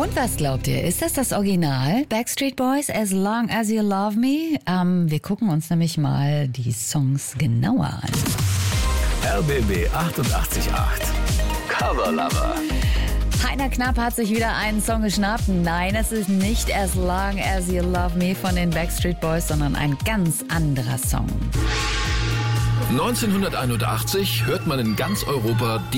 Und was glaubt ihr? Ist das Original? Backstreet Boys, As Long As You Love Me? Wir gucken uns nämlich mal die Songs genauer an. RBB 888 Cover Lover. Heiner Knapp hat sich wieder einen Song geschnappt. Nein, es ist nicht As Long As You Love Me von den Backstreet Boys, sondern ein ganz anderer Song. 1981 hört man in ganz Europa